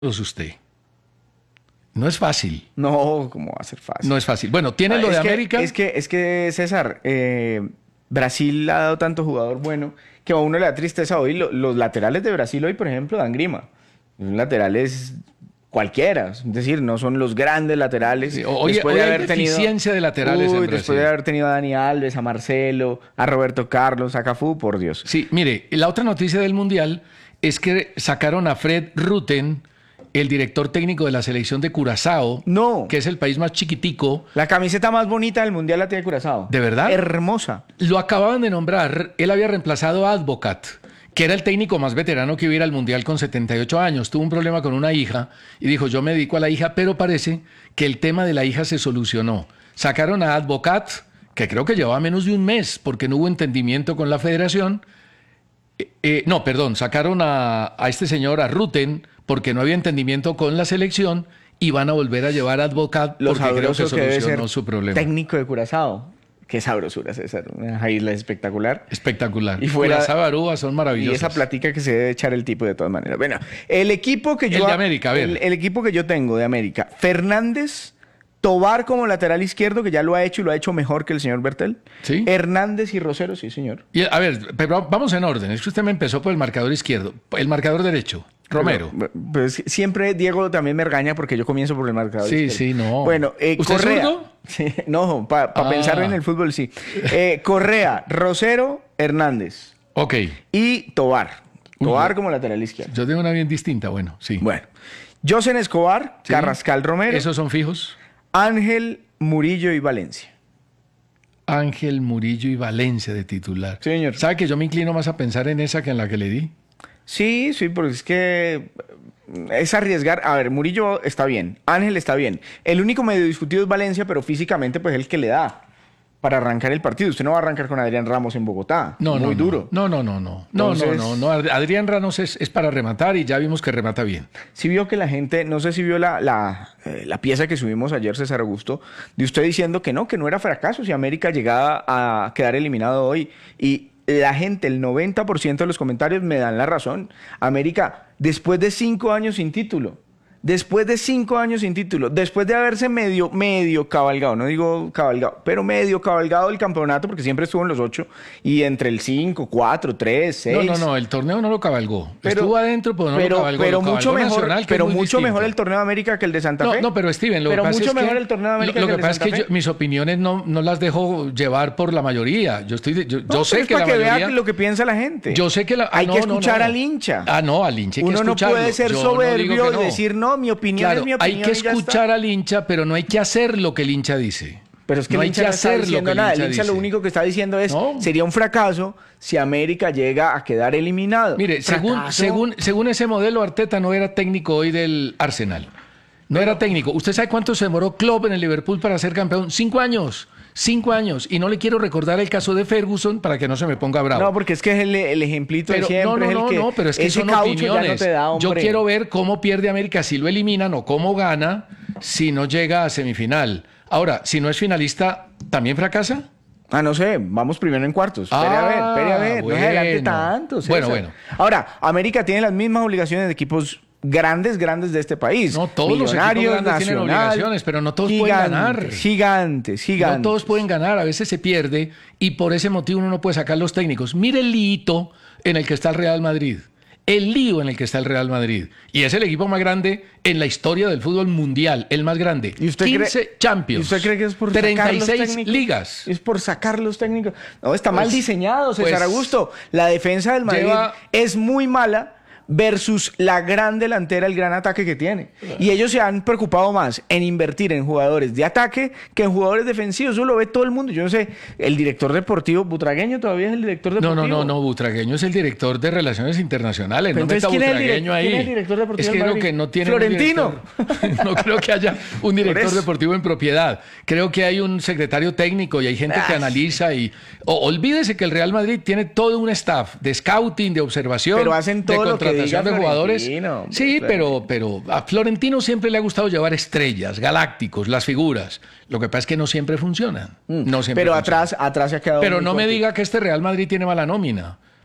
usted. No es fácil. No, ¿cómo va a ser fácil? No es fácil. Bueno, ¿tiene lo de América? Es que César, Brasil ha dado tanto jugador bueno que a uno le da tristeza hoy. Los laterales de Brasil hoy, por ejemplo, dan grima. Son laterales cualquiera. Es decir, no son los grandes laterales. Sí, hoy hay deficiencia de laterales en Brasil. Después de haber tenido a Dani Alves, a Marcelo, a Roberto Carlos, a Cafú, por Dios. Sí, mire, la otra noticia del Mundial es que sacaron a Fred Rutten, el director técnico de la selección de Curazao, que es el país más chiquitico. La camiseta más bonita del Mundial la tiene Curazao. ¿De verdad? Hermosa. Lo acababan de nombrar. Él había reemplazado a Advocat, que era el técnico más veterano que iba a ir al Mundial con 78 años. Tuvo un problema con una hija y dijo, yo me dedico a la hija, pero parece que el tema de la hija se solucionó. Sacaron a Advocat, que creo que llevaba menos de un mes porque no hubo entendimiento con la federación. Sacaron a este señor, a Rutten, porque no había entendimiento con la selección y van a volver a llevar a Advocat porque creo que solucionó su problema. Técnico de Curazao. Qué sabrosura, César. Una isla espectacular. Espectacular. Y fuera, Curazao, Aruba son maravillosas. Y esa platica que se debe echar el tipo de todas maneras. Bueno, el equipo que yo... El de América, a ver. El equipo que yo tengo de América. Fernández, Tobar como lateral izquierdo, que ya lo ha hecho y lo ha hecho mejor que el señor Bertel. ¿Sí? Hernández y Rosero, sí, señor. Y, a ver, pero vamos en orden. Es que usted me empezó por el marcador izquierdo. El marcador derecho, Romero. Pues siempre Diego también me regaña porque yo comienzo por el marcador izquierdo. Sí, no. Bueno, ¿Usted Correa. es zurdo? Sí, no, para pensar en el fútbol, sí. Correa, Rosero, Hernández. Ok. Y Tobar. Tobar como lateral izquierdo. Yo tengo una bien distinta, bueno, sí. Bueno. Josen Escobar, Sí. Carrascal Romero. ¿Esos son fijos? Ángel, Murillo y Valencia. Ángel, Murillo y Valencia de titular. Sí, señor. ¿Sabe que yo me inclino más a pensar en esa que en la que le di? Sí, porque es que es arriesgar. A ver, Murillo está bien, Ángel está bien. El único medio discutido es Valencia, pero físicamente pues es el que le da para arrancar el partido. Usted no va a arrancar con Adrián Ramos en Bogotá. Muy duro. No. Entonces, No. Adrián Ramos es para rematar y ya vimos que remata bien. Sí vio que la gente, no sé si vio la pieza que subimos ayer, César Augusto, de usted diciendo que no era fracaso si América llegaba a quedar eliminado hoy. Y la gente, el 90% de los comentarios me dan la razón. América, después de 5 años sin título, después de haberse medio cabalgado, no digo cabalgado, pero medio cabalgado el campeonato, porque siempre estuvo en los 8, y entre el 5, 4, 3, 6. No, el torneo no lo cabalgó. Estuvo adentro, pero no lo cabalgó. Pero mucho mejor, Nacional, mejor el torneo de América que el de Santa Fe. No, pero Steven, lo que pasa es que el torneo de América lo que que el de pasa Santa es que Fe. mis opiniones no las dejo llevar por la mayoría. Yo sé que la mayoría... vea lo que piensa la gente. Yo sé que hay que escuchar al hincha. Al hincha hay que escucharlo. Uno no puede ser soberbio y decir, no, mi opinión es mi opinión. Hay que escuchar al hincha, pero no hay que hacer lo que el hincha dice. Pero es que no el hay hincha que no está hacer lo diciendo que nada. el hincha El hincha dice. lo único que está diciendo es, sería un fracaso si América llega a quedar eliminado. Mire, según ese modelo, Arteta no era técnico hoy del Arsenal. No era técnico. ¿Usted sabe cuánto se demoró Klopp en el Liverpool para ser campeón? 5 años. 5 años. Y no le quiero recordar el caso de Ferguson para que no se me ponga bravo. No, porque es que es el ejemplito de siempre. Pero es que ese son caucho ya opiniones. no te da, Yo hombre. quiero ver cómo pierde América si lo eliminan o cómo gana si no llega a semifinal. Ahora, si no es finalista, ¿también fracasa? No sé, vamos primero en cuartos. Espere a ver, no se adelante tanto, César. Bueno. Ahora, América tiene las mismas obligaciones de equipos grandes de este país. No, todos los equipos grandes tienen obligaciones, pero no todos pueden ganar. Gigantes. No todos pueden ganar, a veces se pierde y por ese motivo uno no puede sacar los técnicos. Mire el lío en el que está el Real Madrid. Y es el equipo más grande en la historia del fútbol mundial, el más grande. 15 Champions. ¿Y usted cree que es por 36 ligas. ¿Es por sacar los técnicos? No, está mal diseñado, César Augusto. La defensa del Madrid es muy mala versus la gran delantera, el gran ataque que tiene. Y ellos se han preocupado más en invertir en jugadores de ataque que en jugadores defensivos. Eso lo ve todo el mundo. Yo no sé, el director deportivo, Butragueño todavía es el director deportivo. No, Butragueño es el director de Relaciones Internacionales. Pero no meta Butragueño ahí. ¿Quién es el director deportivo es que del creo Madrid? que no tiene Florentino. No creo que haya un director deportivo en propiedad. Creo que hay un secretario técnico y hay gente que analiza olvídese que el Real Madrid tiene todo un staff de scouting, de observación, pero hacen todo de contratación de jugadores. Sí, pero a Florentino siempre le ha gustado llevar estrellas, galácticos, las figuras. Lo que pasa es que no siempre funcionan. Pero atrás se ha quedado. Pero no me diga que este Real Madrid tiene mala nómina.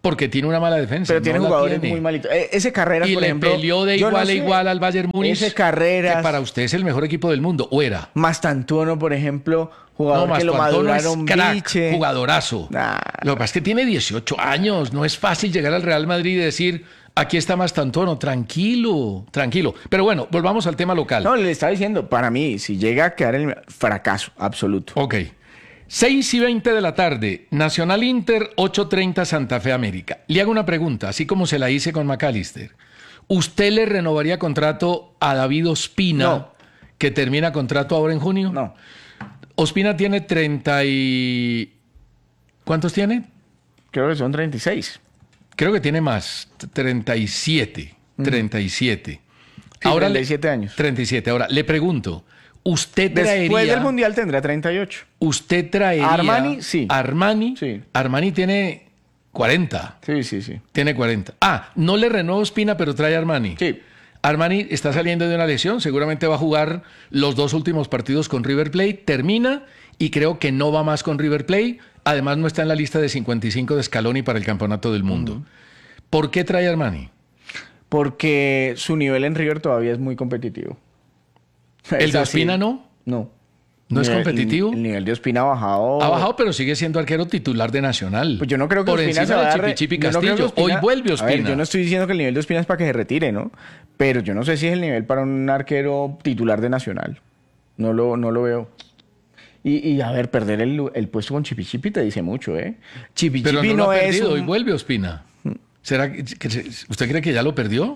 porque tiene una mala defensa. Pero tiene no la jugadores tiene. muy malitos. Ese Carreras, Y por le ejemplo, peleó de yo igual no a sé, igual al Bayern Múnich, ese Carreras, que para usted es el mejor equipo del mundo, o era. Mastantuono, por ejemplo, jugador que lo Mastuantonio maduraron, es crack, biche. jugadorazo. Nah. Lo que pasa es que tiene 18 años, no es fácil llegar al Real Madrid y decir, aquí está Mastantuono, tranquilo, tranquilo. Pero bueno, volvamos al tema local. No, le estaba diciendo, para mí, si llega a quedar el fracaso absoluto. Ok. 6:20 de la tarde, Nacional Inter, 8:30 Santa Fe América. Le hago una pregunta, así como se la hice con McAllister. ¿Usted le renovaría contrato a David Ospina, No. que termina contrato ahora en junio? No, Ospina tiene 30 y... ¿Cuántos tiene? creo que son 36. Creo que tiene más, 37. 37. Sí, Ahora 37 años. 37. Ahora, le pregunto, ¿usted traería... Después del Mundial tendrá 38. ¿Usted traería... Armani, sí. Armani, Sí. Armani tiene 40. Sí, sí, sí. Tiene 40. Ah, no le renueva Ospina, pero trae Armani. Sí. Armani está saliendo de una lesión, seguramente va a jugar los 2 últimos partidos con River Plate, termina y creo que no va más con River Plate. Además no está en la lista de 55 de Scaloni para el Campeonato del Mundo. ¿Por qué trae Armani? Porque su nivel en River todavía es muy competitivo. ¿El Es de así. Ospina no? No. ¿No es Nivel- competitivo? El nivel de Ospina ha bajado. Ha bajado, pero sigue siendo arquero titular de Nacional. Pues yo no creo que Por Ospina encima se vaya de a re- Chipichipi yo no creo Castillo. que Ospina- Hoy vuelve A Ospina. ver, yo no estoy diciendo que el nivel de Ospina es para que se retire, ¿no? Pero yo no sé si es el nivel para un arquero titular de Nacional. No lo veo. Y a ver, perder el puesto con Chipichipi te dice mucho, ¿eh? Chipichipi Pero no lo ha es perdido, un- hoy vuelve Ospina. ¿Será usted cree que ya lo perdió?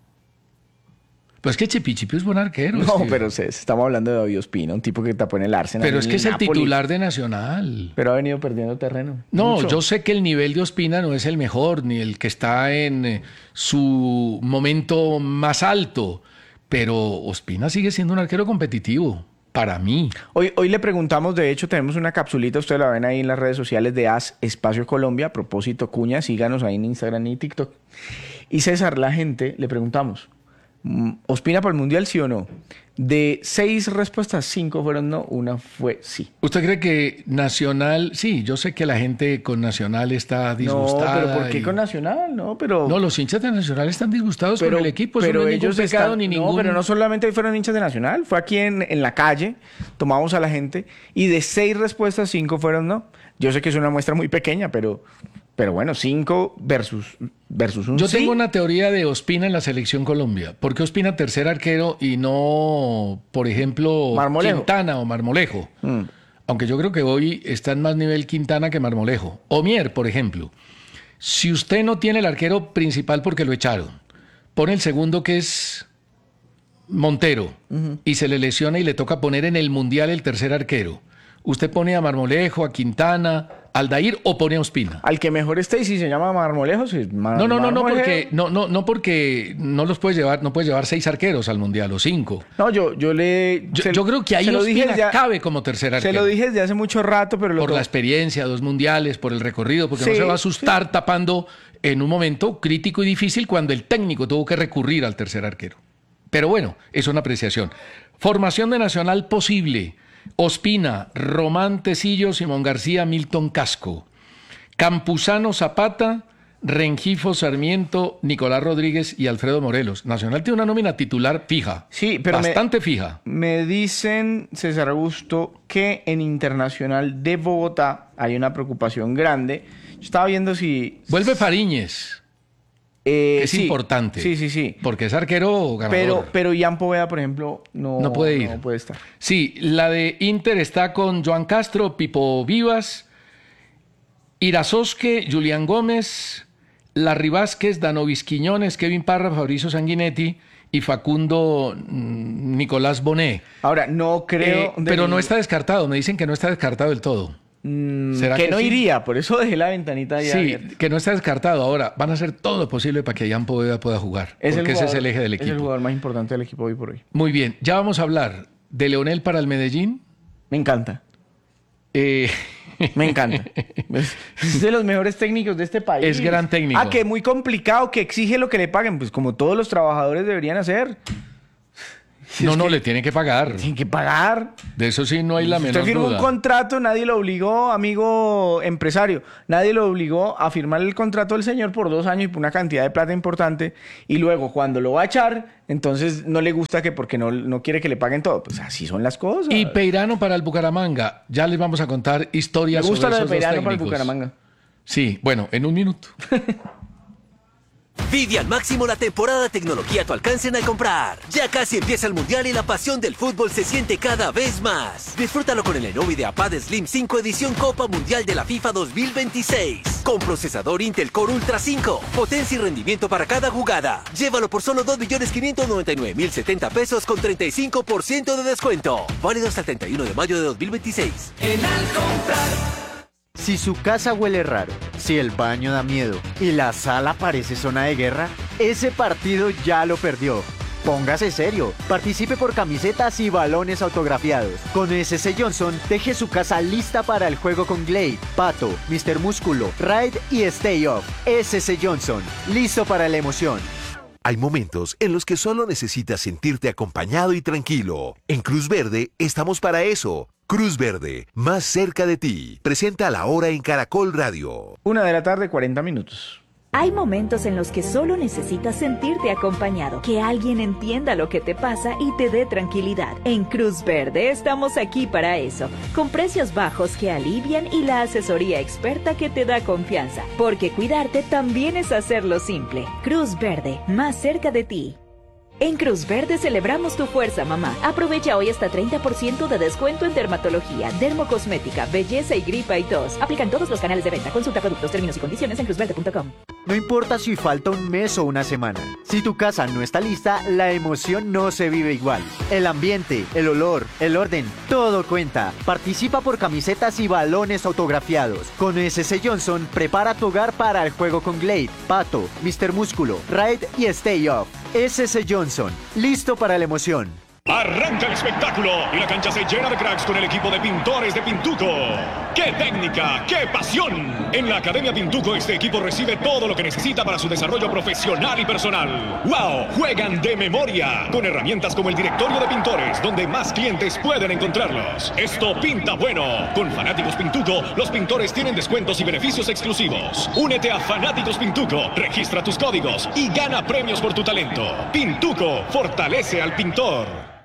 Pues que Chipichipi es buen arquero. No, es que- pero estamos hablando de David Ospina, un tipo que tapó en el Arsenal. Pero es en que es el Napoli, titular de Nacional. Pero ha venido perdiendo terreno. No, Mucho. yo sé que el nivel de Ospina no es el mejor, ni el que está en su momento más alto, pero Ospina sigue siendo un arquero competitivo, para mí. Hoy le preguntamos, de hecho, tenemos una capsulita, ustedes la ven ahí en las redes sociales de As Espacio Colombia, a propósito, cuña, síganos ahí en Instagram y TikTok. Y César, la gente, le preguntamos, ¿Ospina para el Mundial sí o no? De 6 respuestas, 5 fueron no, una fue sí. ¿Usted cree que Nacional, sí, yo sé que la gente con Nacional está disgustada? No, pero ¿por qué y- con Nacional? No, pero... No, los hinchas de Nacional están disgustados con el equipo, eso pero no es ningún ellos pecado están, ni no, ningún... pero no solamente fueron hinchas de Nacional, fue aquí en la calle, tomamos a la gente y de 6 respuestas, 5 fueron no. Yo sé que es una muestra muy pequeña, pero bueno, 5 versus un Yo sí. tengo una teoría de Ospina en la selección Colombia. ¿Por qué Ospina tercer arquero y no, por ejemplo, Marmolejo. Quintana o Marmolejo? Aunque yo creo que hoy está en más nivel Quintana que Marmolejo. O Mier, por ejemplo. Si usted no tiene el arquero principal porque lo echaron, pone el segundo que es Montero y se le lesiona y le toca poner en el Mundial el tercer arquero. ¿Usted pone a Marmolejo, a Quintana, a Aldair o pone a Ospina? Al que mejor esté y si se llama Marmolejo, sí, No, porque no los puedes llevar, no puedes llevar 6 arqueros al Mundial o 5. No, yo Creo que ahí se lo dije Ospina desde- cabe como tercer Se arquero. lo dije desde hace mucho rato, pero Por la experiencia, 2 mundiales, por el recorrido, porque no Sí, se va a asustar tapando en un momento crítico y difícil cuando el técnico tuvo que recurrir al tercer arquero. Pero bueno, es una apreciación. Formación de Nacional posible. Ospina, Román Tecillo, Simón García, Milton Casco. Campuzano Zapata, Rengifo Sarmiento, Nicolás Rodríguez y Alfredo Morelos. Nacional tiene una nómina titular fija. Sí, pero bastante fija. Me dicen, César Augusto, que en Internacional de Bogotá hay una preocupación grande. Yo estaba viendo si... Vuelve Fariñez, que es sí, importante. Sí. Porque es arquero ganador. Pero Ian Poveda, por ejemplo, No puede ir. No puede estar. Sí, la de Inter está con Joan Castro, Pipo Vivas, Irazoske, Julián Gómez, Larry Vázquez, Danovis Quiñones, Kevin Parra, Fabricio Sanguinetti y Facundo Nicolás Bonet. Ahora, no creo... Pero no está descartado, me dicen que no está descartado del todo. ¿Será que no sí? iría, por eso dejé la ventanita ya Sí, abierta. que no está descartado. Ahora, van a hacer todo lo posible para que Jan Poveda pueda jugar, porque ese es el eje del Es el equipo. jugador más importante del equipo hoy por hoy. Muy bien, ya vamos a hablar de Leonel para el Medellín. Me encanta. Eh, Me encanta. Es de los mejores técnicos de este país. Es gran técnico. Ah, que muy complicado, que exige lo que le paguen. Pues como todos los trabajadores deberían hacer. No, es no, que le tiene que pagar. tienen que pagar. De eso sí no hay la Usted menor firmó duda. un contrato, nadie lo obligó, amigo empresario, nadie lo obligó a firmar el contrato del señor por 2 años y por una cantidad de plata importante. Y luego, cuando lo va a echar, entonces no le gusta que porque no quiere que le paguen todo. Pues así son las cosas. Y Peirano para el Bucaramanga. Ya les vamos a contar Me historias gusta sobre lo de esos dos Peirano para el técnicos. Bucaramanga. Sí, bueno, en un minuto. Vive al máximo la temporada de tecnología a tu alcance al comprar. Ya casi empieza el Mundial y la pasión del fútbol se siente cada vez más. Disfrútalo con el Lenovo IdeaPad Slim 5 edición Copa Mundial de la FIFA 2026. Con procesador Intel Core Ultra 5. Potencia y rendimiento para cada jugada. Llévalo por solo 2.599.070 pesos con 35% de descuento. Válido hasta el 31 de mayo de 2026. Si su casa huele raro, si el baño da miedo y la sala parece zona de guerra, ese partido ya lo perdió. Póngase serio, participe por camisetas y balones autografiados. Con SC Johnson, deje su casa lista para el juego con Glade, Pato, Mr. Músculo, Raid y Stay Off. SC Johnson, listo para la emoción. Hay momentos en los que solo necesitas sentirte acompañado y tranquilo. En Cruz Verde estamos para eso. Cruz Verde, más cerca de ti. Presenta La Hora en Caracol Radio. 1:40 p.m. Hay momentos en los que solo necesitas sentirte acompañado, que alguien entienda lo que te pasa y te dé tranquilidad. En Cruz Verde estamos aquí para eso, con precios bajos que alivian y la asesoría experta que te da confianza, porque cuidarte también es hacerlo simple. Cruz Verde, más cerca de ti. En Cruz Verde celebramos tu fuerza, mamá. Aprovecha hoy hasta 30% de descuento en dermatología, dermocosmética, belleza y gripa y tos. Aplican todos los canales de venta. Consulta productos, términos y condiciones en cruzverde.com. No importa si falta un mes o una semana. Si tu casa no está lista, la emoción no se vive igual. El ambiente, el olor, el orden, todo cuenta. Participa por camisetas y balones autografiados. Con SC Johnson, prepara tu hogar para el juego con Glade, Pato, Mr. Músculo, Raid y Stay Off. SC Johnson, listo para la emoción. Arranca el espectáculo y la cancha se llena de cracks con el equipo de pintores de Pintuco. ¡Qué técnica! ¡Qué pasión! En la Academia Pintuco este equipo recibe todo lo que necesita para su desarrollo profesional y personal. ¡Wow! Juegan de memoria con herramientas como el directorio de pintores, donde más clientes pueden encontrarlos. Esto pinta bueno. Con Fanáticos Pintuco, los pintores tienen descuentos y beneficios exclusivos. Únete a Fanáticos Pintuco, registra tus códigos y gana premios por tu talento. Pintuco fortalece al pintor.